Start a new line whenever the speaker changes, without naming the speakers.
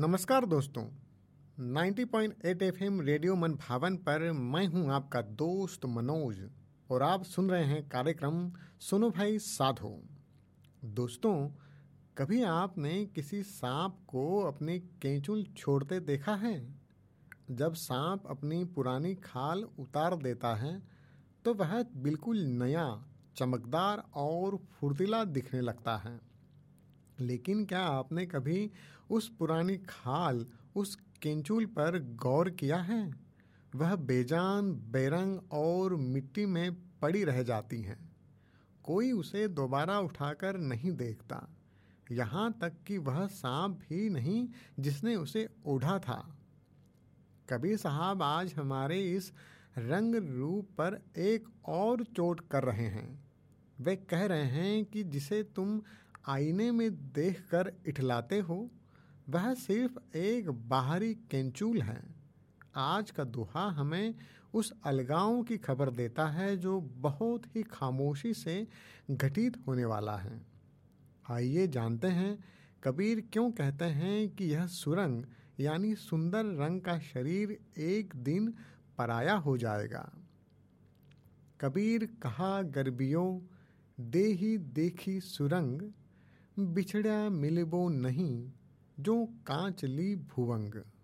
नमस्कार दोस्तों, 90.8 FM radio मन भावन पर मैं हूं आपका दोस्त मनोज और आप सुन रहे हैं कार्यक्रम सुनो भाई साधो। दोस्तों, कभी आपने किसी सांप को अपनी केंचुल छोड़ते देखा है? जब सांप अपनी पुरानी खाल उतार देता है तो वह बिल्कुल नया, चमकदार और फुर्तीला दिखने लगता है। लेकिन क्या आपने कभी उस पुरानी खाल, उस केंचुल पर गौर किया है? वह बेजान, बेरंग और मिट्टी में पड़ी रह जाती हैं। कोई उसे दोबारा उठाकर नहीं देखता, यहाँ तक कि वह सांप भी नहीं जिसने उसे ओढ़ा था। कबीर साहब आज हमारे इस रंग रूप पर एक और चोट कर रहे हैं। वे कह रहे हैं कि जिसे तुम आईने में देखकर इठलाते हो, वह सिर्फ एक बाहरी केंचुल है। आज का दोहा हमें उस अलगाव की खबर देता है जो बहुत ही खामोशी से घटित होने वाला है। आइए जानते हैं कबीर क्यों कहते हैं कि यह सुरंग यानी सुंदर रंग का शरीर एक दिन पराया हो जाएगा। कबीर कहा गर्बियों, देही देखी सुरंग, बिछड़ा मिलबो नहीं, जो कांच ली भुवंग।